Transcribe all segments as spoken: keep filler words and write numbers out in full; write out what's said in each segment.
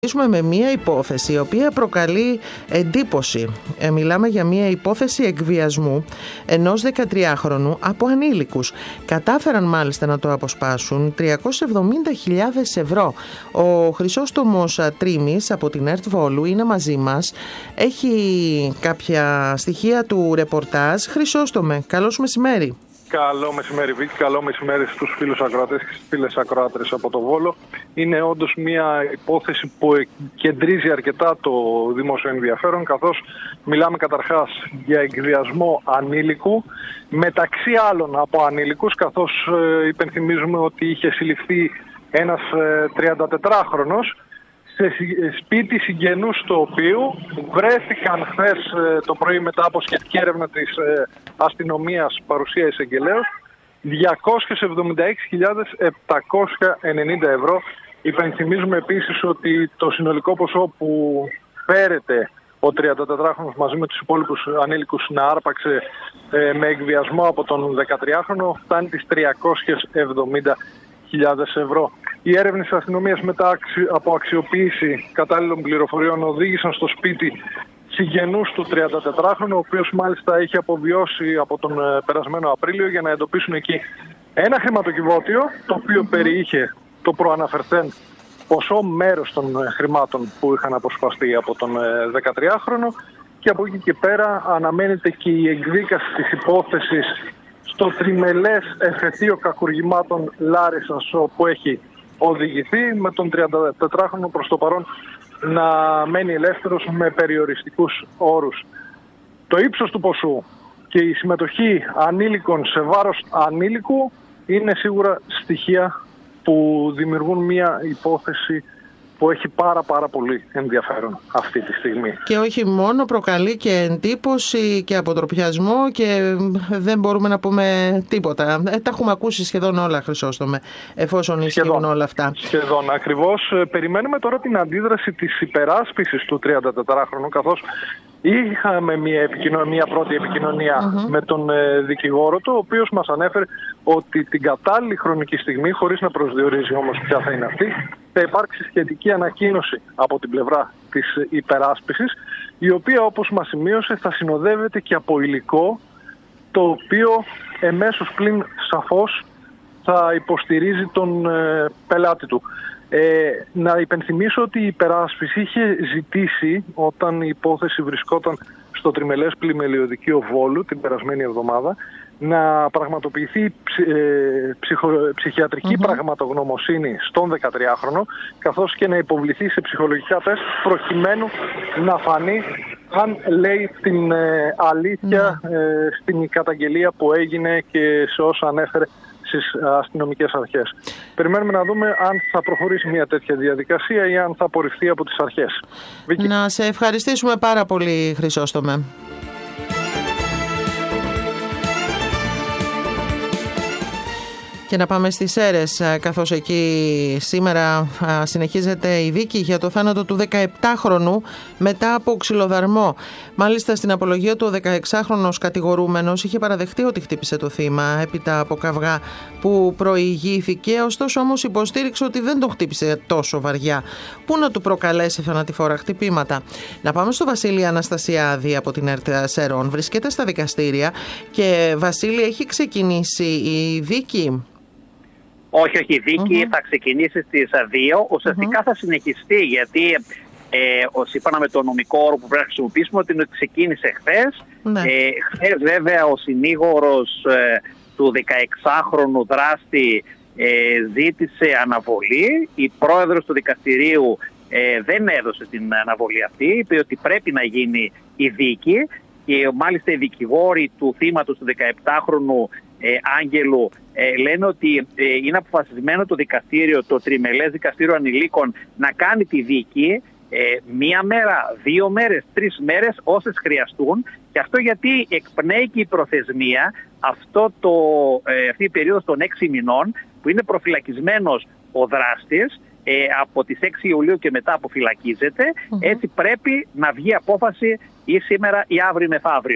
με μία υπόθεση η οποία προκαλεί εντύπωση. Ε, μιλάμε για μία υπόθεση εκβιασμού ενός δεκατριάχρονου από ανήλικους. Κατάφεραν μάλιστα να το αποσπάσουν τριακόσιες εβδομήντα χιλιάδες ευρώ. Ο Χρυσόστομος Τρίμης από την ΕΡΤ Βόλου είναι μαζί μας. Έχει κάποια στοιχεία του ρεπορτάζ. Χρυσόστομε, καλώς μεσημέρι. Καλό μεσημέρι Βίκη, καλό μεσημέρι στους φίλους ακροατές και στις φίλες ακροάτρες από το Βόλο. Είναι όντως μια υπόθεση που κεντρίζει αρκετά το δημόσιο ενδιαφέρον, καθώς μιλάμε καταρχάς για εκβιασμό ανήλικου, μεταξύ άλλων από ανήλικους, καθώς ε, υπενθυμίζουμε ότι είχε συλληφθεί ένας ε, τριαντατετράχρονος σε σπίτι συγγενούς του οποίου βρέθηκαν χθες το πρωί μετά από σχετική έρευνα της αστυνομίας παρουσία εισαγγελέως διακόσιες εβδομήντα έξι χιλιάδες επτακόσια ενενήντα ευρώ. Υπενθυμίζουμε επίσης ότι το συνολικό ποσό που φέρεται ο τριαντατετράχρονος μαζί με τους υπόλοιπους ανήλικους να άρπαξε ε, με εκβιασμό από τον δεκατριάχρονο φτάνει τις τριακόσιες εβδομήντα χιλιάδες ευρώ. Οι έρευνες της αστυνομίας μετά από αξιοποίηση κατάλληλων πληροφοριών οδήγησαν στο σπίτι συγγενούς του τριαντατετράχρονου, ο οποίος μάλιστα είχε αποβιώσει από τον περασμένο Απρίλιο, για να εντοπίσουν εκεί ένα χρηματοκιβώτιο το οποίο περιείχε το προαναφερθέν ποσό, μέρος των χρημάτων που είχαν αποσπαστεί από τον δεκατριάχρονο, και από εκεί και πέρα αναμένεται και η εκδίκαση της υπόθεσης στο τριμελές εφετείο κακουργημάτων Λάρισσας, όπου έχει οδηγηθεί, με τον τριαντατετράχρονο προς το παρόν να μένει ελεύθερος με περιοριστικούς όρους. Το ύψος του ποσού και η συμμετοχή ανήλικων σε βάρος ανήλικου είναι σίγουρα στοιχεία που δημιουργούν μια υπόθεση που έχει πάρα πάρα πολύ ενδιαφέρον αυτή τη στιγμή. Και όχι μόνο, προκαλεί και εντύπωση και αποτροπιασμό και δεν μπορούμε να πούμε τίποτα. Ε, τα έχουμε ακούσει σχεδόν όλα, Χρυσόστομε, εφόσον ισχύουν όλα αυτά. Σχεδόν, ακριβώς. Περιμένουμε τώρα την αντίδραση της υπεράσπισης του τριαντατετράχρονου, καθώς είχαμε μια, επικοινωνία, μια πρώτη επικοινωνία uh-huh. με τον ε, δικηγόρο του, ο οποίος μας ανέφερε ότι την κατάλληλη χρονική στιγμή, χωρίς να προσδιορίζει όμως ποια θα είναι αυτή, θα υπάρξει σχετική ανακοίνωση από την πλευρά της υπεράσπισης, η οποία, όπως μας σημείωσε, θα συνοδεύεται και από υλικό, το οποίο εμέσως πλην σαφώς θα υποστηρίζει τον ε, πελάτη του. Ε, να υπενθυμίσω ότι η υπεράσπιση είχε ζητήσει, όταν η υπόθεση βρισκόταν στο τριμελές πλημελιωδικείο Βόλου την περασμένη εβδομάδα, να πραγματοποιηθεί ψ, ε, ψυχο, ψυχιατρική mm-hmm. πραγματογνωμοσύνη στον δεκατριάχρονο, καθώς και να υποβληθεί σε ψυχολογικά τεστ, προκειμένου να φανεί αν λέει την ε, αλήθεια mm. ε, στην καταγγελία που έγινε και σε όσα ανέφερε στις αστυνομικές αρχές. Περιμένουμε να δούμε αν θα προχωρήσει μια τέτοια διαδικασία ή αν θα απορριφθεί από τις αρχές. Βίκη. Να σε ευχαριστήσουμε πάρα πολύ, Χρυσόστομε. Και να πάμε στις Σέρρες, καθώς εκεί σήμερα συνεχίζεται η δίκη για το θάνατο του δεκαεπτάχρονου μετά από ξυλοδαρμό. Μάλιστα, στην απολογία του, ο δεκαεξάχρονος κατηγορούμενος είχε παραδεχτεί ότι χτύπησε το θύμα έπειτα από καυγά που προηγήθηκε, ωστόσο όμως υποστήριξε ότι δεν τον χτύπησε τόσο βαριά, που να του προκαλέσει θανατηφόρα χτυπήματα. Να πάμε στο Βασίλη Αναστασιάδη από την ΕΡΤ Σέρων. Βρίσκεται στα δικαστήρια και, Βασίλη, έχει ξεκινήσει η δίκη? Όχι, όχι, η δίκη mm-hmm. θα ξεκινήσει στις δύο. Ουσιαστικά mm-hmm. θα συνεχιστεί, γιατί ε, ως είπαμε με το νομικό όρο που πρέπει να χρησιμοποιήσουμε, ότι ξεκίνησε χθες. Mm-hmm. Ε, χθες βέβαια ο συνήγορος ε, του δεκαεξάχρονου δράστη ε, ζήτησε αναβολή. Η πρόεδρος του δικαστηρίου ε, δεν έδωσε την αναβολή αυτή, είπε ότι πρέπει να γίνει η δίκη. Και μάλιστα οι δικηγόροι του θύματος του δεκαεπτάχρονου ε, Άγγελου ε, λένε ότι ε, είναι αποφασισμένο το δικαστήριο, το τριμελές δικαστήριο ανηλίκων, να κάνει τη δίκη ε, μία μέρα, δύο μέρες, τρεις μέρες, όσες χρειαστούν. Και αυτό γιατί εκπνέει και η προθεσμία, αυτό το, ε, αυτή η περίοδος των έξι μηνών που είναι προφυλακισμένος ο δράστης, ε, από τις έξι Ιουλίου και μετά αποφυλακίζεται. Mm-hmm. Έτσι πρέπει να βγει απόφαση ή σήμερα ή αύριο μεθαύριο.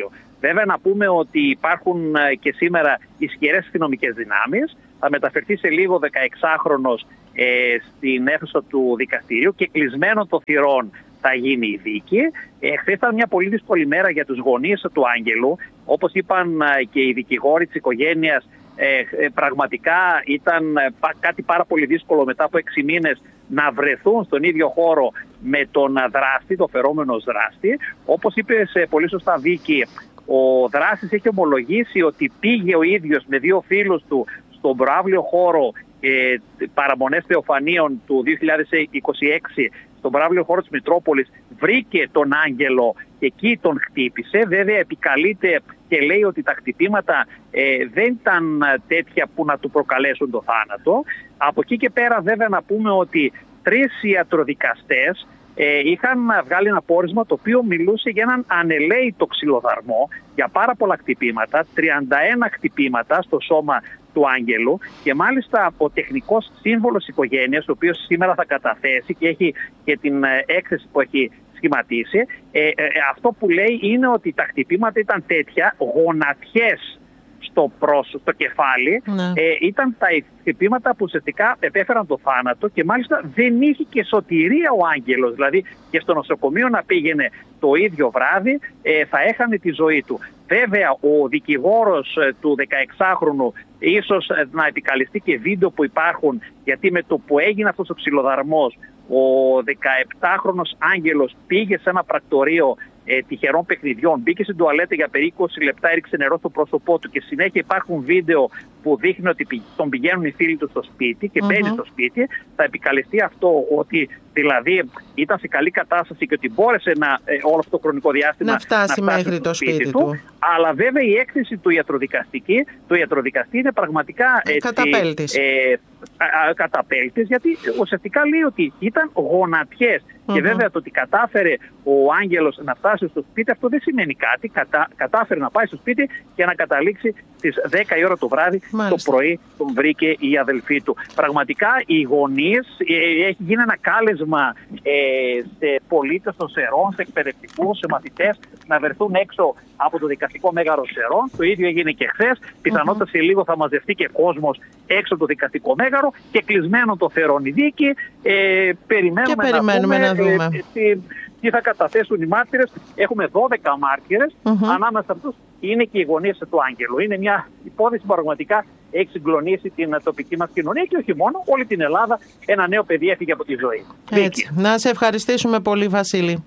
Βέβαια να πούμε ότι υπάρχουν και σήμερα ισχυρές αστυνομικές δυνάμεις. Θα μεταφερθεί σε λίγο δεκαεξάχρονος ε, στην αίθουσα του δικαστηρίου και κλεισμένο των θυρών θα γίνει η δίκη. Ε, χθες ήταν μια πολύ δύσκολη μέρα για τους γονείς του Άγγελου. Όπως είπαν ε, και οι δικηγόροι της οικογένειας, ε, ε, πραγματικά ήταν ε, κάτι πάρα πολύ δύσκολο μετά από έξι μήνες να βρεθούν στον ίδιο χώρο με τον δράστη, το φερόμενο δράστη. Όπως είπε σε πολύ σωστά Βίκη, ο δράστης έχει ομολογήσει ότι πήγε ο ίδιος με δύο φίλους του στον προαύλιο χώρο ε, παραμονές Θεοφανίων του δύο χιλιάδες είκοσι έξι, στον προαύλιο χώρο της Μητρόπολης, βρήκε τον Άγγελο και εκεί τον χτύπησε. Βέβαια επικαλείται και λέει ότι τα χτυπήματα ε, δεν ήταν τέτοια που να του προκαλέσουν το θάνατο. Από εκεί και πέρα βέβαια να πούμε ότι τρεις ιατροδικαστές ε, είχαν βγάλει ένα πόρισμα το οποίο μιλούσε για έναν ανελαίητο ξυλοδαρμό, για πάρα πολλά χτυπήματα, τριάντα ένα χτυπήματα στο σώμα του Άγγελου, και μάλιστα ο τεχνικός σύμβολος οικογένειας, ο οποίος σήμερα θα καταθέσει και έχει και την έκθεση που έχει σχηματίσει, ε, ε, αυτό που λέει είναι ότι τα χτυπήματα ήταν τέτοια, γονατιές στο πρόσωπο, στο κεφάλι, ναι. ε, ήταν τα χτυπήματα που ουσιαστικά επέφεραν το θάνατο, και μάλιστα δεν είχε και σωτηρία ο Άγγελος, δηλαδή και στο νοσοκομείο να πήγαινε το ίδιο βράδυ ε, θα έχανε τη ζωή του. Βέβαια ο δικηγόρος ε, του δεκαεξάχρονου ίσως ε, να επικαλεστεί και βίντεο που υπάρχουν, γιατί με το που έγινε αυτός ο ξυλοδαρμός ο δεκαεπτάχρονος Άγγελος πήγε σε ένα πρακτορείο ε, τυχερών παιχνιδιών, μπήκε στην τουαλέτα για περίπου είκοσι λεπτά, έριξε νερό στο πρόσωπό του και συνέχεια υπάρχουν βίντεο που δείχνει ότι τον πηγαίνουν οι φίλοι του στο σπίτι και mm-hmm. μπαίνει στο σπίτι. Θα επικαλεστεί αυτό, ότι δηλαδή ήταν σε καλή κατάσταση και ότι μπόρεσε να, ε, όλο αυτό το χρονικό διάστημα να φτάσει, να φτάσει μέχρι το σπίτι, σπίτι του. του. Αλλά βέβαια η έκθεση του ιατροδικαστική, του ιατροδικαστή είναι πραγματικά καταπέλτης. Ε, καταπέλτης, γιατί ουσιαστικά λέει ότι ήταν γονατιές. Mm-hmm. Και βέβαια το ότι κατάφερε ο Άγγελος να φτάσει στο σπίτι, αυτό δεν σημαίνει κάτι. Κατα, κατάφερε να πάει στο σπίτι και να καταλήξει στις δέκα η ώρα το βράδυ. Μάλιστα. Το πρωί τον βρήκε η αδελφή του. Πραγματικά οι γονείς, ε, έχει γίνει ένα κάλεσμα ε, σε πολίτες των Σερών, σε εκπαιδευτικούς, σε μαθητές να βρεθούν έξω από το δικαστικό μέγαρο Σερών. Το ίδιο έγινε και χθες. Πιθανότατα σε λίγο θα μαζευτεί και κόσμος έξω από το δικαστικό μέγαρο και κλεισμένο το Θερών η δίκη. Ε, περιμένουμε, και περιμένουμε να δούμε, να δούμε. Ε, ε, τι θα καταθέσουν οι μάρτυρες. Έχουμε δώδεκα μάρτυρες. Mm-hmm. Ανάμεσα σε αυτούς είναι και οι γονείς του Άγγελου. Είναι μια υπόθεση που πραγματικά έχει συγκλονίσει την τοπική μας κοινωνία και όχι μόνο, όλη την Ελλάδα. Ένα νέο παιδί έφυγε από τη ζωή. Έτσι. Να σε ευχαριστήσουμε πολύ, Βασίλη.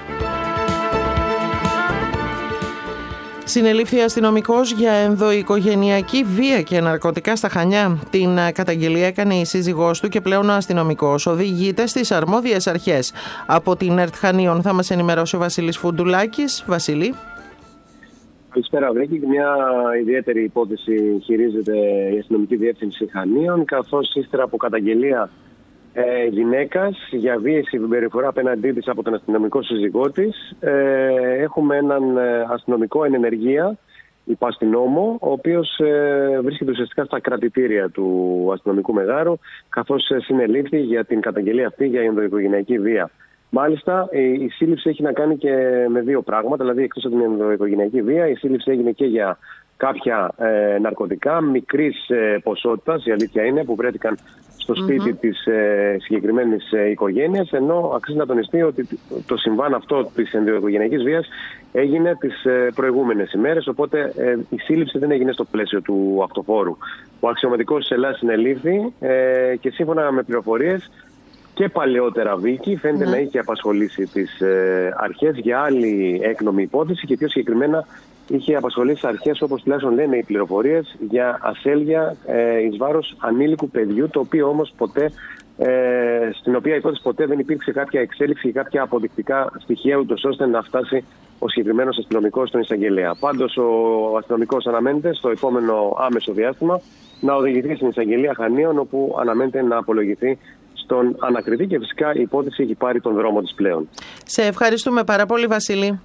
Συνελήφθη αστυνομικός για ενδοοικογενειακή βία και ναρκωτικά στα Χανιά. Την καταγγελία έκανε η σύζυγός του και πλέον ο αστυνομικός οδηγείται στις αρμόδιες αρχές. Από την ΕΡΤ Χανίων θα μας ενημερώσει ο Βασίλης Φουντουλάκης. Βασίλη. Καλησπέρα, Βρέκη. Μια ιδιαίτερη υπόθεση χειρίζεται η αστυνομική διεύθυνση Χανίων, καθώς ύστερα από καταγγελία ε, γυναίκας για βίαιη συμπεριφορά απέναντί της από τον αστυνομικό σύζυγό της, ε, έχουμε έναν αστυνομικό εν ενεργεία υπαστηνόμο, ο οποίος ε, βρίσκεται ουσιαστικά στα κρατητήρια του αστυνομικού μεγάρου, καθώς συνελήφθη για την καταγγελία αυτή για ενδοοικογενειακή βία. Μάλιστα, η σύλληψη έχει να κάνει και με δύο πράγματα, δηλαδή εκτός από την ενδοοικογενειακή βία, η σύλληψη έγινε και για κάποια ε, ναρκωτικά μικρής ε, ποσότητας, η αλήθεια είναι, που βρέθηκαν στο σπίτι mm-hmm. της ε, συγκεκριμένης ε, οικογένειας, ενώ αξίζει να τονιστεί ότι το συμβάν αυτό της ενδοοικογενειακής βίας έγινε τις ε, προηγούμενες ημέρες, οπότε ε, η σύλληψη δεν έγινε στο πλαίσιο του αυτοφόρου. Ο αξιωματικός της Ελλάδας συνελήφθη ε, και σύμφωνα με πληροφορίες και παλαιότερα Βίκη φαίνεται ναι. να είχε απασχολήσει τις ε, αρχές για άλλη έκνομη υπόθεση και πιο συγκεκριμένα είχε απασχολήσει αρχές, όπως τουλάχιστον λένε οι πληροφορίες, για ασέλγεια ε, εις βάρος ανήλικου παιδιού, το οποίο όμως ποτέ, ε, στην οποία υπόθεση ποτέ δεν υπήρξε κάποια εξέλιξη ή κάποια αποδεικτικά στοιχεία, ούτως ώστε να φτάσει ο συγκεκριμένος αστυνομικός στον εισαγγελέα. Πάντως ο αστυνομικός αναμένεται στο επόμενο άμεσο διάστημα να οδηγηθεί στην εισαγγελία Χανίων, όπου αναμένεται να απολογηθεί στον ανακριτή και φυσικά η υπόθεση έχει πάρει τον δρόμο της πλέον. Σε ευχαριστούμε πάρα πολύ, Βασίλη.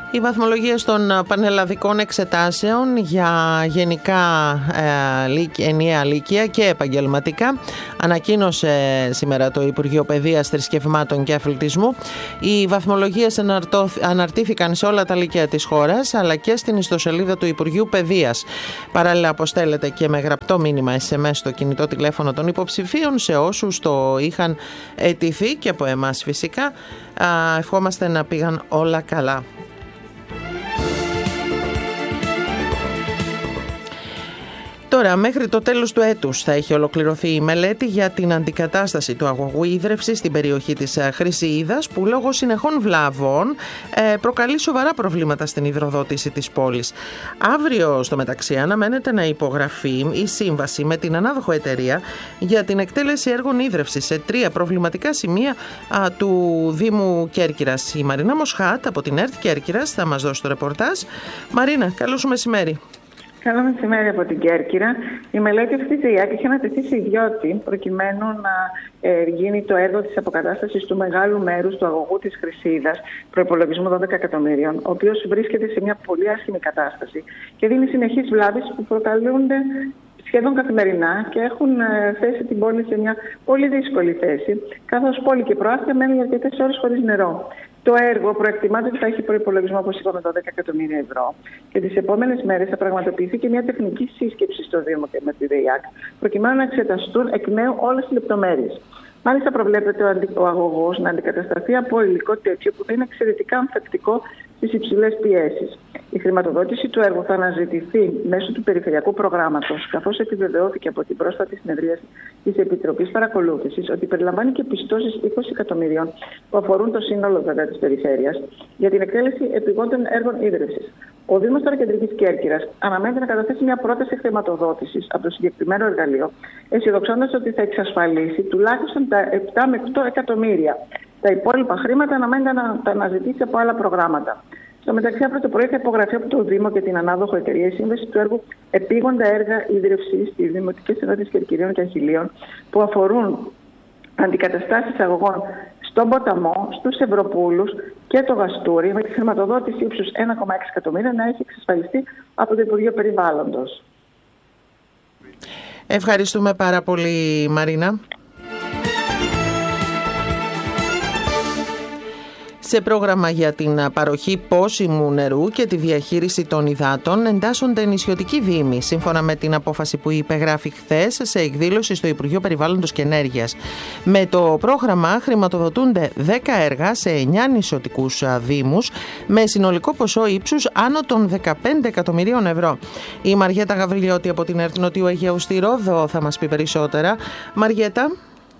Οι βαθμολογίες των πανελλαδικών εξετάσεων για γενικά ε, ενιαία λύκεια και επαγγελματικά ανακοίνωσε σήμερα το Υπουργείο Παιδείας, Θρησκευμάτων και Αθλητισμού. Οι βαθμολογίες αναρτήθηκαν σε όλα τα λύκεια της χώρας, αλλά και στην ιστοσελίδα του Υπουργείου Παιδείας. Παράλληλα αποστέλλεται και με γραπτό μήνυμα ες εμ ες στο κινητό τηλέφωνο των υποψηφίων σε όσους το είχαν αιτηθεί και από εμάς φυσικά. Ευχόμαστε να πήγαν όλα καλά. Τώρα, μέχρι το τέλος του έτους θα έχει ολοκληρωθεί η μελέτη για την αντικατάσταση του αγωγού ίδρευσης στην περιοχή της Χρυσιίδας, που λόγω συνεχών βλάβων προκαλεί σοβαρά προβλήματα στην υδροδότηση της πόλης. Αύριο, στο μεταξύ, αναμένεται να υπογραφεί η σύμβαση με την ανάδοχο εταιρεία για την εκτέλεση έργων ίδρευσης σε τρία προβληματικά σημεία α, του Δήμου Κέρκυρας. Η Μαρίνα Μοσχάτ από την ΕΡΤ Κέρκυρας θα μας δώσει το ρεπορτάζ. Μαρίνα, καλό σου μεσημέρι. Καλό μεσημέρι από την Κέρκυρα. Η μελέτη αυτή της ΔΕΙΑΚ είχε ανατεθεί σε ιδιώτη προκειμένου να ε, γίνει το έργο της αποκατάστασης του μεγάλου μέρους του αγωγού της Χρυσίδας, προϋπολογισμού δώδεκα εκατομμύριων, ο οποίος βρίσκεται σε μια πολύ άσχημη κατάσταση και δίνει συνεχείς βλάβες που προκαλούνται σχεδόν καθημερινά και έχουν ε, θέσει την πόλη σε μια πολύ δύσκολη θέση, καθώς πόλη και προάστια μένουν για αρκετές ώρες χωρίς νερό. Το έργο προεκτιμάται ότι θα έχει προϋπολογισμό, όπως είπαμε, δώδεκα εκατομμύρια ευρώ. Και τις επόμενες μέρες θα πραγματοποιηθεί και μια τεχνική σύσκεψη στο Δήμο και με τη ΔΕΙΑΚ, προκειμένου να εξεταστούν εκ νέου όλες τις λεπτομέρειες. Μάλιστα, προβλέπεται ο αγωγός να αντικατασταθεί από υλικό τέτοιο που θα είναι εξαιρετικά ανθεκτικό στις υψηλές πιέσεις. Η χρηματοδότηση του έργου θα αναζητηθεί μέσω του περιφερειακού προγράμματος, καθώς επιβεβαιώθηκε από την πρόσφατη συνεδρίαση της Επιτροπής Παρακολούθησης ότι περιλαμβάνει και πιστώσεις είκοσι εκατομμυρίων που αφορούν το σύνολο βέβαια της περιφέρειας για την εκτέλεση επιγόντων έργων ίδρυυσης. Ο Δήμος τώρα Κεντρικής Κέρκυρας αναμένεται να καταθέσει μια πρόταση χρηματοδότησης από το συγκεκριμένο εργαλείο, αισιοδοξώντας ότι θα εξασφαλίσει τουλάχιστον τα επτά με οκτώ εκατομμύρια. Τα υπόλοιπα χρήματα αναμένεται να τα αναζητήσει από άλλα προγράμματα. Στο μεταξύ, αύριο το πρωί θα υπογραφεί από το Δήμο και την ανάδοχο εταιρεία η σύμβαση του έργου επίγοντα έργα ίδρυυσης στις Δημοτικές Ενότητες Κερκυρίων και Αχιλλείων που αφορούν αντικαταστάσεις αγωγών στον Ποταμό, στους Ευρωπούλους και το Γαστούρι, με τη χρηματοδότηση ύψους ένα κόμμα έξι εκατομμύρια να έχει εξασφαλιστεί από το Υπουργείο Περιβάλλοντος. Ευχαριστούμε πάρα πολύ, Μαρίνα. Σε πρόγραμμα για την παροχή πόσιμου νερού και τη διαχείριση των υδάτων εντάσσονται νησιωτικοί δήμοι, σύμφωνα με την απόφαση που υπεγράφει χθες σε εκδήλωση στο Υπουργείο Περιβάλλοντος και Ενέργειας. Με το πρόγραμμα χρηματοδοτούνται δέκα έργα σε εννιά νησιωτικούς δήμους με συνολικό ποσό ύψους άνω των δεκαπέντε εκατομμυρίων ευρώ. Η Μαριέτα Γαβριλιώτη από την ΕΡΤ Νοτιού Αιγαίου στη Ρόδο θα μας πει περισσότερα. Μαριέτα.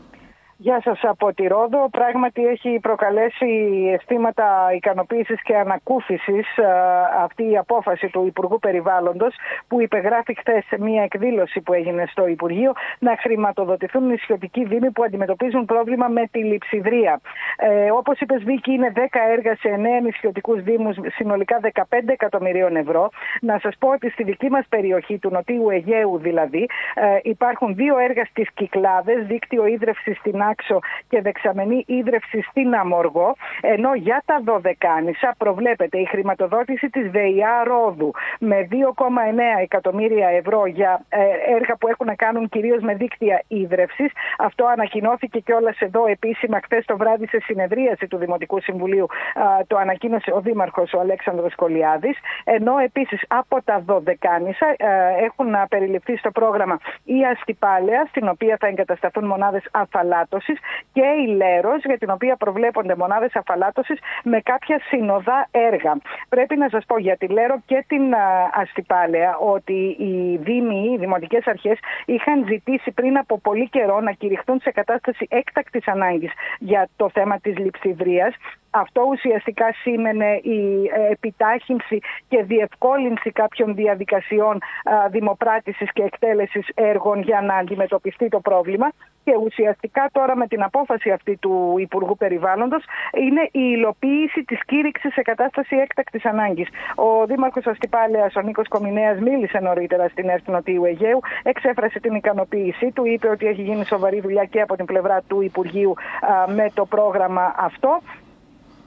Γεια σας από τη Ρόδο. Πράγματι έχει προκαλέσει αισθήματα ικανοποίησης και ανακούφισης αυτή η απόφαση του Υπουργού Περιβάλλοντος που υπεγράφει χθες σε μια εκδήλωση που έγινε στο Υπουργείο να χρηματοδοτηθούν νησιωτικοί δήμοι που αντιμετωπίζουν πρόβλημα με τη λειψιδρία. Ε, όπως είπες, Βίκη, είναι δέκα έργα σε εννέα νησιωτικούς δήμους, συνολικά δεκαπέντε εκατομμυρίων ευρώ. Να σας πω ότι στη δική μας περιοχή, του Νοτιού Αιγαίου δηλαδή, ε, υπάρχουν δύο έργα στις Κυκλάδες, δίκτυο ίδρευσης στην Άξο και δεξαμενή ίδρυυση στην Αμοργό, ενώ για τα Δωδεκάνησα προβλέπεται η χρηματοδότηση της ΔΕΙΑ Ρόδου με δύο κόμμα εννέα εκατομμύρια ευρώ για ε, έργα που έχουν να κάνουν κυρίως με δίκτυα ίδρυυσης. Αυτό ανακοινώθηκε κιόλας εδώ επίσημα χθες το βράδυ σε συνεδρίαση του Δημοτικού Συμβουλίου. Α, το ανακοίνωσε ο Δήμαρχος ο Αλέξανδρος Κολιάδης. Ενώ επίσης από τα Δωδεκάνησα ε, έχουν περιληφθεί στο πρόγραμμα η Αστυπάλαια, στην οποία θα εγκατασταθούν μονάδες αφαλάτωσης, και η Λέρος, για την οποία προβλέπονται μονάδες αφαλάτωσης με κάποια συνοδά έργα. Πρέπει να σας πω για τη Λέρο και την Αστυπάλαια ότι οι δήμοι, οι δημοτικές αρχές είχαν ζητήσει πριν από πολύ καιρό να κηρυχθούν σε κατάσταση έκτακτης ανάγκης για το θέμα της λειψιδρίας. Αυτό ουσιαστικά σήμαινε η επιτάχυνση και διευκόλυνση κάποιων διαδικασιών α, δημοπράτησης και εκτέλεσης έργων για να αντιμετωπιστεί το πρόβλημα. Και ουσιαστικά τώρα με την απόφαση αυτή του Υπουργού Περιβάλλοντος είναι η υλοποίηση της κήρυξης σε κατάσταση έκτακτης ανάγκης. Ο Δήμαρχος Αστυπάλαιας, ο Νίκος Κομινέας, μίλησε νωρίτερα στην ΕΡΤ Νοτιού Αιγαίου, εξέφρασε την ικανοποίησή του, είπε ότι έχει γίνει σοβαρή δουλειά και από την πλευρά του Υπουργείου α, με το πρόγραμμα αυτό.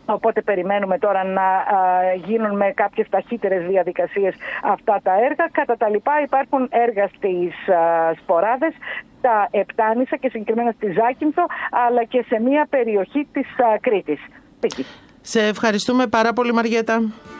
Οπότε περιμένουμε τώρα να α, γίνουν με κάποιες ταχύτερες διαδικασίες αυτά τα έργα. Κατά τα λοιπά υπάρχουν έργα στις α, Σποράδες, στα Επτάνησα και συγκεκριμένα στη Ζάκυνθο, αλλά και σε μια περιοχή της α, Κρήτης. Εκεί. Σε ευχαριστούμε πάρα πολύ, Μαριέτα.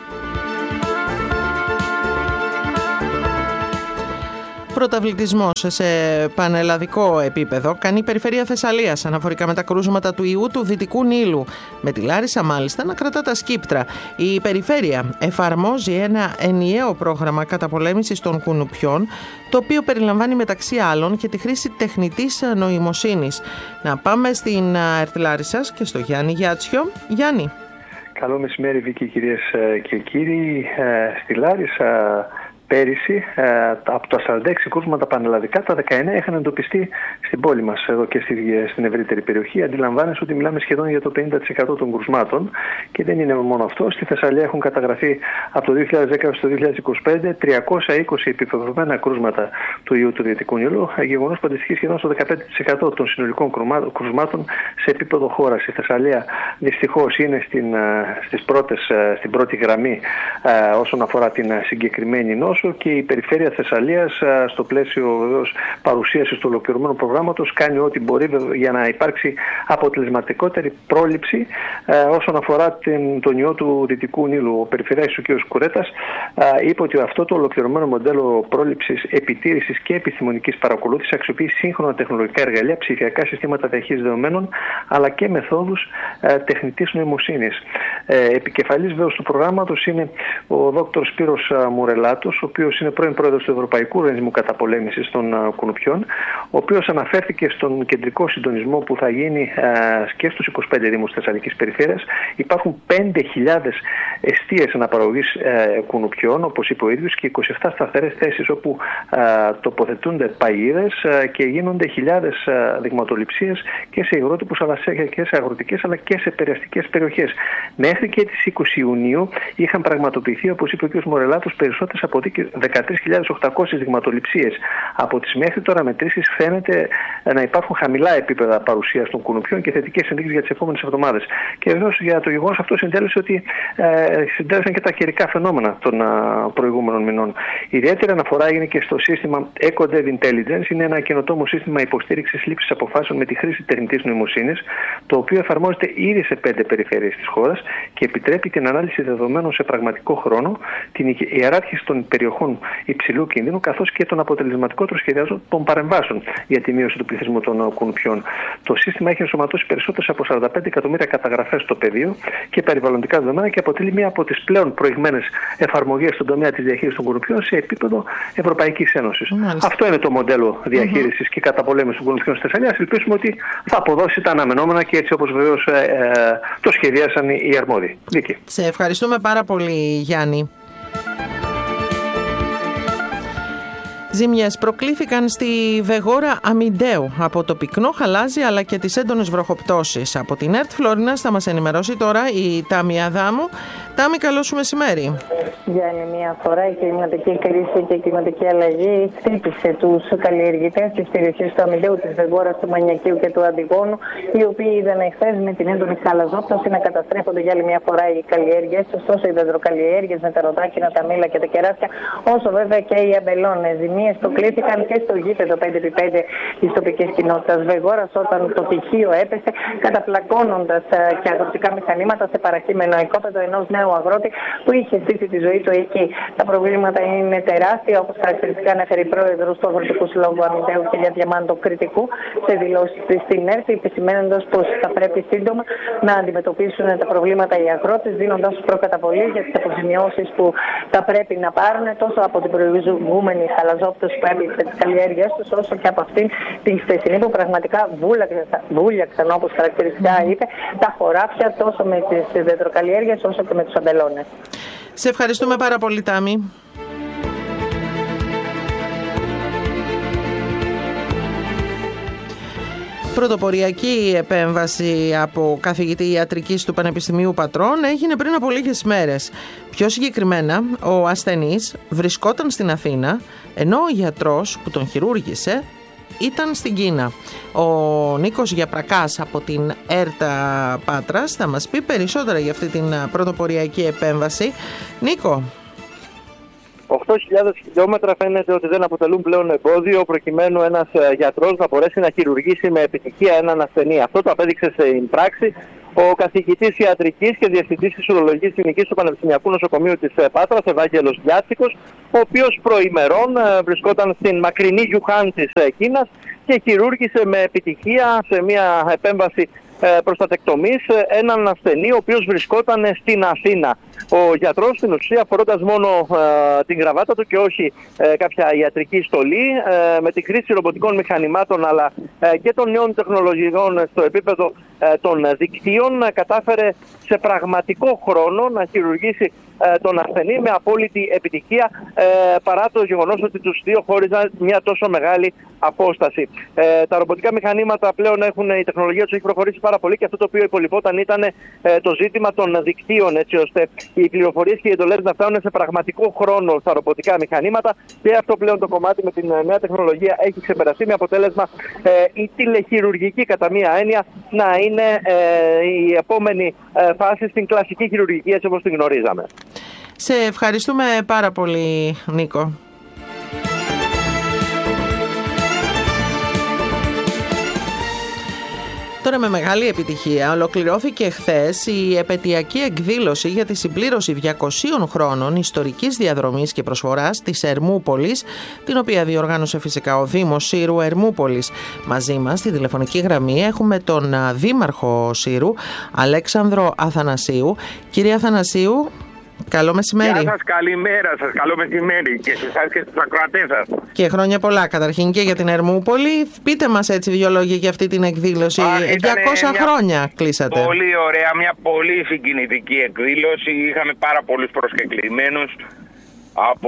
Πρωταβλητισμός σε πανελλαδικό επίπεδο κάνει η Περιφέρεια Θεσσαλίας αναφορικά με τα κρούσματα του ιού του Δυτικού Νείλου, με τη Λάρισα μάλιστα να κρατά τα σκύπτρα. Η Περιφέρεια εφαρμόζει ένα ενιαίο πρόγραμμα καταπολέμησης των κουνουπιών, το οποίο περιλαμβάνει μεταξύ άλλων και τη χρήση τεχνητής νοημοσύνης. Να πάμε στην ΕΡΤ Λάρισσας και στο Γιάννη Γιάτσιο. Γιάννη. Καλό μεσημέρι, Βίκη, κυρίες και κύριοι. Στη Λάρισα πέρυσι, από τα σαράντα έξι κρούσματα πανελλαδικά, τα δεκαεννέα είχαν εντοπιστεί στην πόλη μας, εδώ και στην ευρύτερη περιοχή. Αντιλαμβάνεσαι ότι μιλάμε σχεδόν για το πενήντα τοις εκατό των κρούσματων. Και δεν είναι μόνο αυτό. Στη Θεσσαλία έχουν καταγραφεί από το δύο χιλιάδες δέκα έως το δύο χιλιάδες είκοσι πέντε τριακόσια είκοσι επιβεβαιωμένα κρούσματα του ιού του Δυτικού Νείλου, γεγονός που αντιστοιχεί σχεδόν στο δεκαπέντε τοις εκατό των συνολικών κρούσματων σε επίπεδο χώρας. Η Θεσσαλία δυστυχώς είναι στην, στις πρώτες, στην πρώτη γραμμή όσον αφορά την συγκεκριμένη νόσο. Και η Περιφέρεια Θεσσαλίας, στο πλαίσιο βεβαίως παρουσίασης του ολοκληρωμένου προγράμματος, κάνει ό,τι μπορεί για να υπάρξει αποτελεσματικότερη πρόληψη ε, όσον αφορά την, τον ιό του Δυτικού Νείλου. Ο Περιφερειάρχης ο κ. Κουρέτας ε, είπε ότι αυτό το ολοκληρωμένο μοντέλο πρόληψης, επιτήρησης και επιστημονικής παρακολούθησης αξιοποιεί σύγχρονα τεχνολογικά εργαλεία, ψηφιακά συστήματα διαχείρισης δεδομένων, αλλά και μεθόδους ε, τεχνητής νοημοσύνης. Ε, επικεφαλής βέβαια του προγράμματος είναι ο δ. Σπύρος Μουρελάτος, ο οποίος είναι πρώην πρόεδρος του Ευρωπαϊκού Οργανισμού Καταπολέμησης των Κουνουπιών, ο οποίος αναφέρθηκε στον κεντρικό συντονισμό που θα γίνει και στους είκοσι πέντε δήμους της Θεσσαλικής Περιφέρειας. Υπάρχουν πέντε χιλιάδες εστίες αναπαραγωγής κουνουπιών, όπως είπε ο ίδιος, και είκοσι επτά σταθερές θέσεις όπου τοποθετούνται παγίδες και γίνονται χιλιάδες δειγματοληψίες και σε υγρότυπους αλλά και σε αγροτικές αλλά και σε περιαστικές περιοχές. Μέχρι και τις είκοσι Ιουνίου είχαν πραγματοποιηθεί, όπως είπε ο κ. Μορελάτος, περισσότερες από δεκατρείς χιλιάδες οκτακόσιες δειγματοληψίες. Από τις μέχρι τώρα μετρήσεις φαίνεται να υπάρχουν χαμηλά επίπεδα παρουσίας των κουνουπιών και θετικές ενδείξεις για τις επόμενες εβδομάδες. Και βεβαίως για το γεγονός αυτό συντέλεσε ότι ε, συντέλεσαν και τα καιρικά φαινόμενα των α, προηγούμενων μηνών. Ιδιαίτερη αναφορά έγινε και στο σύστημα EcoDev Intelligence. Είναι ένα καινοτόμο σύστημα υποστήριξης λήψης αποφάσεων με τη χρήση τεχνητής νοημοσύνης, το οποίο εφαρμόζεται ήδη σε πέντε περιφέρειες της χώρας και επιτρέπει την ανάλυση δεδομένων σε πραγματικό χρόνο, την ιεράρχηση των περιοχών υψηλού κινδύνου, καθώς και τον αποτελεσματικότερο σχεδιασμό των παρεμβάσεων για τη μείωση του πληθυσμού των κουνουπιών. Το σύστημα έχει ενσωματώσει περισσότερες από σαράντα πέντε εκατομμύρια καταγραφές στο πεδίο και περιβαλλοντικά δεδομένα και αποτελεί μία από τις πλέον προηγμένες εφαρμογές στον τομέα της διαχείρισης των κουνουπιών σε επίπεδο Ευρωπαϊκής Ένωσης. Μάλιστα. Αυτό είναι το μοντέλο διαχείρισης mm-hmm. και καταπολέμησης των κουνουπιών στη Θεσσαλία. Ελπίζουμε ότι θα αποδώσει τα αναμενόμενα και έτσι όπως βεβαίως ε, ε, το σχεδίασαν οι αρμόδιοι. Δίκη. Σε ευχαριστούμε πάρα πολύ, Γιάννη. Ζημιές προκλήθηκαν στη Βεγόρα Αμιντέου από το πυκνό χαλάζι αλλά και τις έντονες βροχοπτώσεις. Από την ΕΡΤ Φλόρινας θα μας ενημερώσει τώρα η Τάμι Αδάμου. Τάμι, καλό σου μεσημέρι. Για άλλη μια φορά η κλιματική κρίση και η κλιματική αλλαγή χτύπησε τους καλλιεργητές της περιοχής του Αμιντέου, της Βεγόρας, του Μανιακίου και του Αντιγόνου, οι οποίοι είδαν εχθές με την έντονη χαλαζόπτωση να καταστρέφονται για άλλη μια φορά οι καλλιέργειες τους, τόσο οι δεντροκαλλιέργειες με τα ροδάκινα, τα μήλα και τα κεράσια, όσο βέβαια και οι αμπελώνες. Ζημίες προκλήθηκαν και στο γήπεδο πέντε επί πέντε της τοπικής κοινότητας Βεγόρας όταν το πτυχίο έπεσε, καταπλακώνοντας και αγροτικά μηχανήματα σε παρακείμενο οικόπεδο ενός νέου αγρότη που είχε στήσει τη ζωή του εκεί. Τα προβλήματα είναι τεράστια, όπως χαρακτηριστικά ανέφερε η πρόεδρος του Αγροτικού Συλλόγου Αμιντέου, κ. Διαμάντο Κρητικού, σε δηλώσεις της στην ΕΡΤ, επισημαίνοντας πως θα πρέπει σύντομα να αντιμετωπίσουν τα προβλήματα οι αγρότες, δίνοντας προκαταβολή για τις αποζημιώσεις που θα πρέπει να πάρουν τόσο από την προηγούμενη χαλαζόπτωση που έπληξε τις καλλιέργειές τους, όσο και από αυτήν την χθεσινή που πραγματικά βούλιαξαν, όπως χαρακτηριστικά είπε, τα χωράφια τόσο με τις δεντροκαλλιέργειες όσο και με τους αμπελώνες. Σε ευχαριστούμε πάρα πολύ, Τάμι. Πρωτοποριακή επέμβαση από καθηγητή ιατρικής του Πανεπιστημίου Πατρών έγινε πριν από λίγες μέρες. Πιο συγκεκριμένα, ο ασθενής βρισκόταν στην Αθήνα, ενώ ο γιατρός που τον χειρούργησε ήταν στην Κίνα. Ο Νίκος Γιαπρακάς από την ΕΡΤΑ Πάτρας θα μας πει περισσότερα για αυτή την πρωτοποριακή επέμβαση. Νίκο. οκτώ χιλιάδες χιλιόμετρα φαίνεται ότι δεν αποτελούν πλέον εμπόδιο προκειμένου ένας γιατρός να μπορέσει να χειρουργήσει με επιτυχία έναν ασθενή. Αυτό το απέδειξε στην πράξη ο καθηγητής ιατρικής και διευθυντής της ουρολογικής κλινικής του Πανεπιστημιακού Νοσοκομείου της Πάτρας, Ευάγγελος Γιάτσικος, ο οποίος προημερών βρισκόταν στην μακρινή Γιουχάν της Κίνας και χειρούργησε με επιτυχία σε μια επέμβαση προστατεκτομής έναν ασθενή ο οποίος βρισκόταν στην Αθήνα. Ο γιατρός στην ουσία, φορώντας μόνο ε, την γραβάτα του και όχι ε, κάποια ιατρική στολή, ε, με τη χρήση ρομποτικών μηχανημάτων αλλά ε, και των νέων τεχνολογιών στο επίπεδο ε, των δικτύων, ε, κατάφερε σε πραγματικό χρόνο να χειρουργήσει ε, τον ασθενή με απόλυτη επιτυχία, ε, παρά το γεγονός ότι τους δύο χώριζαν μια τόσο μεγάλη απόσταση. Ε, τα ρομποτικά μηχανήματα πλέον έχουν, η τεχνολογία τους έχει προχωρήσει πάρα πολύ και αυτό το οποίο υπολοιπόταν ήταν ε, το ζήτημα των δικτύων, έτσι ώστε οι πληροφορίες και οι εντολές να φτάνουν σε πραγματικό χρόνο στα ρομποτικά μηχανήματα, και αυτό πλέον το κομμάτι με την νέα τεχνολογία έχει ξεπεραστεί, με αποτέλεσμα ε, η τηλεχειρουργική κατά μία έννοια να είναι ε, η επόμενη ε, φάση στην κλασική χειρουργική έτσι όπως την γνωρίζαμε. Σε ευχαριστούμε πάρα πολύ, Νίκο. Τώρα με μεγάλη επιτυχία ολοκληρώθηκε χθες η επετειακή εκδήλωση για τη συμπλήρωση διακοσίων χρόνων ιστορικής διαδρομής και προσφοράς της Ερμούπολης, την οποία διοργάνωσε φυσικά ο Δήμος Σύρου Ερμούπολης. Μαζί μας στη τηλεφωνική γραμμή έχουμε τον Δήμαρχο Σύρου, Αλέξανδρο Αθανασίου. Κύριε Αθανασίου, καλό μεσημέρι. Γεια σας, καλημέρα σας, καλό μεσημέρι και σε εσάς και στους ακροατές σας. Και χρόνια πολλά καταρχήν και για την Ερμούπολη. Πείτε μας έτσι δύο λόγια για αυτή την εκδήλωση. Α, διακόσια χρόνια κλείσατε. Πολύ ωραία, μια πολύ συγκινητική εκδήλωση. Είχαμε πάρα πολλούς προσκεκλημένους από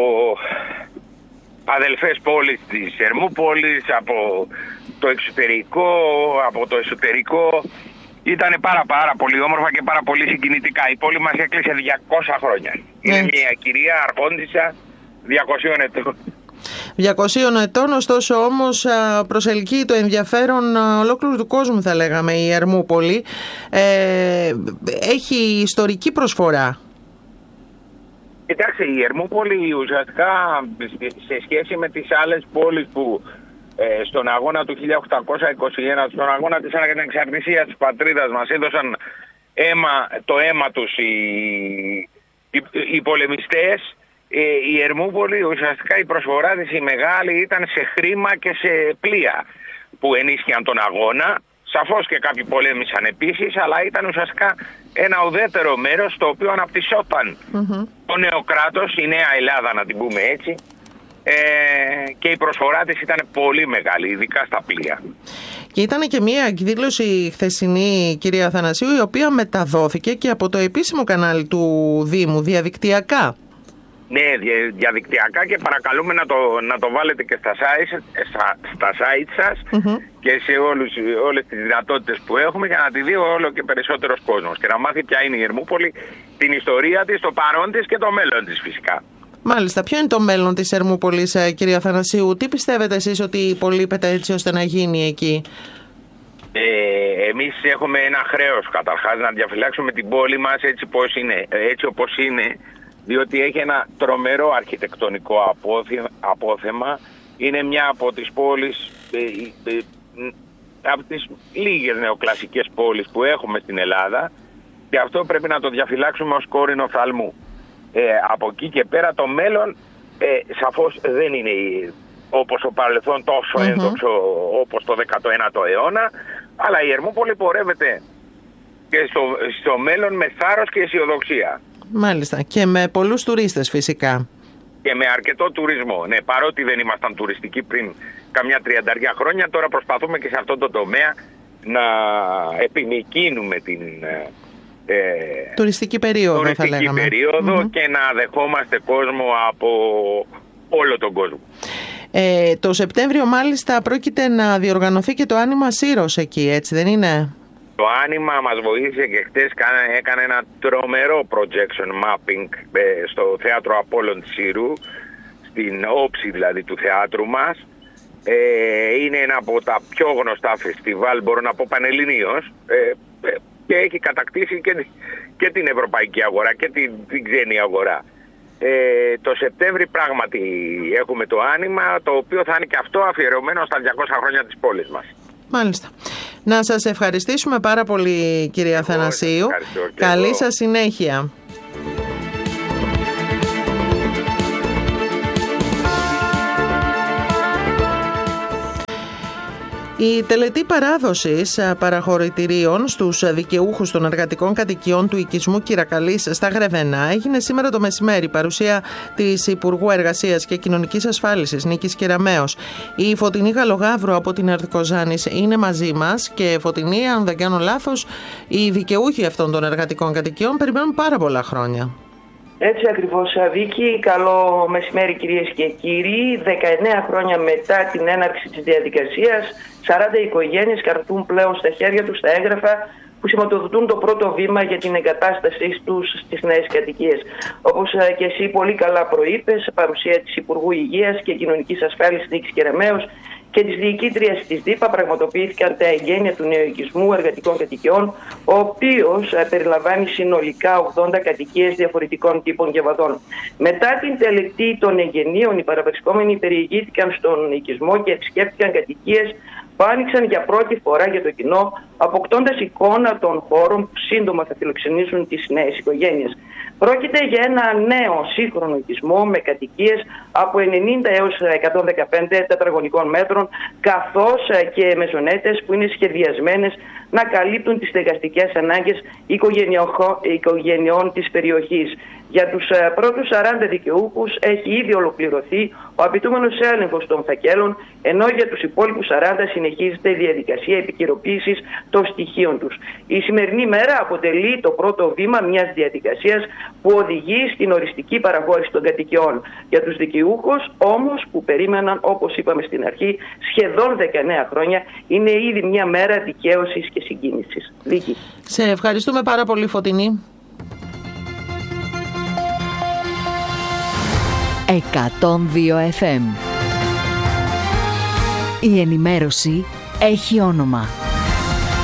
αδελφές πόλεις της Ερμούπολης, από το εξωτερικό, από το εσωτερικό. Ήταν πάρα πάρα πολύ όμορφα και πάρα πολύ συγκινητικά. Η πόλη μας έκλεισε διακόσια χρόνια. Είναι μια κυρία αρχόντισσα διακοσίων ετών. διακοσίων ετών, ωστόσο όμως προσελκύει το ενδιαφέρον ολόκληρου του κόσμου, θα λέγαμε, η Ερμούπολη. Ε, έχει ιστορική προσφορά. Κοιτάξτε, η Ερμούπολη ουσιαστικά σε σχέση με τις άλλες πόλεις που Ε, στον αγώνα του χίλια οκτακόσια είκοσι ένα, στον αγώνα της ανεξαρτησίας της πατρίδας μας, έδωσαν αίμα, το αίμα τους οι, οι, οι πολεμιστές. Ε, η Ερμούπολη ουσιαστικά η προσφορά της η μεγάλη ήταν σε χρήμα και σε πλοία που ενίσχυαν τον αγώνα. Σαφώς και κάποιοι πολέμησαν επίσης, αλλά ήταν ουσιαστικά ένα ουδέτερο μέρος στο οποίο αναπτυσσόταν mm-hmm. το νέο κράτος, η νέα Ελλάδα να την πούμε έτσι. Ε, και η προσφορά της ήταν πολύ μεγάλη, ειδικά στα πλοία. Και ήταν και μια εκδήλωση χθεσινή, κυρία Αθανασίου, η οποία μεταδόθηκε και από το επίσημο κανάλι του Δήμου, διαδικτυακά. Ναι, διαδικτυακά, και παρακαλούμε να το, να το βάλετε και στα site, στα, στα site σας mm-hmm. και σε όλους, όλες τις δυνατότητες που έχουμε, για να τη δει όλο και περισσότερος κόσμος και να μάθει ποια είναι η Ερμούπολη, την ιστορία της, το παρόν της και το μέλλον της φυσικά. Μάλιστα. Ποιο είναι το μέλλον της Ερμούπολης, κυρία Αθανασίου? Τι πιστεύετε εσείς ότι υπολείπεται έτσι ώστε να γίνει εκεί? Ε, εμείς έχουμε ένα χρέος καταρχάς να διαφυλάξουμε την πόλη μας έτσι, πώς είναι, έτσι όπως είναι, διότι έχει ένα τρομερό αρχιτεκτονικό απόθεμα. Είναι μια από τις πόλεις, ε, ε, από τις λίγες νεοκλασικές πόλεις που έχουμε στην Ελλάδα, και αυτό πρέπει να το διαφυλάξουμε ως κόρηνο φθαλμού. Ε, από εκεί και πέρα το μέλλον ε, σαφώς δεν είναι όπως ο παρελθόν τόσο mm-hmm. ένδοξο όπως το δέκατο ένατο αιώνα, αλλά η Ερμούπολη πορεύεται και στο, στο μέλλον με θάρρος και αισιοδοξία. Μάλιστα, και με πολλούς τουρίστες φυσικά. Και με αρκετό τουρισμό, ναι, παρότι δεν ήμασταν τουριστικοί πριν καμιά τριανταριά χρόνια, τώρα προσπαθούμε και σε αυτό το τομέα να επιμικρύνουμε την Ε, τουριστική περίοδο, τουριστική θα λέγαμε. περίοδο Mm-hmm. και να δεχόμαστε κόσμο από όλο τον κόσμο. Ε, το Σεπτέμβριο μάλιστα πρόκειται να διοργανωθεί και το Άνοιμα Σύρος εκεί, έτσι δεν είναι? Το Άνοιμα μας βοήθησε και χτες έκανε ένα τρομερό projection mapping στο θέατρο Απόλλων της Σύρου, στην όψη δηλαδή του θεάτρου μας, Ε, είναι ένα από τα πιο γνωστά φεστιβάλ, μπορώ να πω πανελληνίως, ε, ε, και έχει κατακτήσει και, και την ευρωπαϊκή αγορά και την, την ξένη αγορά. Ε, το Σεπτέμβρη πράγματι έχουμε το Άνοιμα, το οποίο θα είναι και αυτό αφιερωμένο στα διακόσια χρόνια της πόλης μας. Μάλιστα. Να σας ευχαριστήσουμε πάρα πολύ, κυρία Αθανασίου. Καλή σας συνέχεια. Η τελετή παράδοσης παραχωρητηρίων στους δικαιούχους των εργατικών κατοικιών του οικισμού Κυρακαλής στα Γρεβενά έγινε σήμερα το μεσημέρι, παρουσία της Υπουργού Εργασίας και Κοινωνικής Ασφάλισης Νίκης Κεραμέως. Η Φωτεινή Γαλογαύρου από την Αρθικοζάνης είναι μαζί μας και, Φωτεινή, αν δεν κάνω λάθος, οι δικαιούχοι αυτών των εργατικών κατοικιών περιμένουν πάρα πολλά χρόνια. Έτσι ακριβώς, Βίκη. Καλό μεσημέρι, κυρίες και κύριοι. δεκαεννέα χρόνια μετά την έναρξη της διαδικασίας, σαράντα οικογένειες κρατούν πλέον στα χέρια τους τα έγγραφα που σηματοδοτούν το πρώτο βήμα για την εγκατάστασή τους στις νέες κατοικίες. Όπως και εσύ πολύ καλά προείπες, παρουσία της Υπουργού Υγείας και Κοινωνικής Ασφάλισης Νίκης Κεραμέως και της διοικήτριας της ΔΥΠΑ πραγματοποιήθηκαν τα εγγένεια του νέου οικισμού εργατικών κατοικιών, ο οποίος περιλαμβάνει συνολικά ογδόντα κατοικίες διαφορετικών τύπων και βαδών. Μετά την τελετή των εγγενείων, οι παραβρισκόμενοι περιηγήθηκαν στον οικισμό και επισκέφτηκαν κατοικίες που άνοιξαν για πρώτη φορά για το κοινό, αποκτώντας εικόνα των χώρων που σύντομα θα φιλοξενήσουν τις νέες οικογένειες. Πρόκειται για ένα νέο σύγχρονο οικισμό με κατοικίες από ενενήντα έως εκατόν δεκαπέντε τετραγωνικών μέτρων, καθώς και μεζονέτες που είναι σχεδιασμένες να καλύπτουν τις στεγαστικές ανάγκες οικογενειών της περιοχής. Για τους πρώτους σαράντα δικαιούχους έχει ήδη ολοκληρωθεί ο απαιτούμενος έλεγχος των φακέλων, ενώ για τους υπόλοιπους σαράντα συνεχίζεται η διαδικασία επικαιροποίησης των στοιχείων τους. Η σημερινή μέρα αποτελεί το πρώτο βήμα μιας διαδικασίας που οδηγεί στην οριστική παραχώρηση των κατοικιών. Για τους δικαιούχους όμως που περίμεναν, όπως είπαμε στην αρχή, σχεδόν δεκαεννέα χρόνια, είναι ήδη μια μέρα δικαίωσης και συγκίνησης. Δίκη. Σε ευχαριστούμε πάρα πολύ, Φωτεινή. εκατόν δύο εφ εμ. Η ενημέρωση έχει όνομα.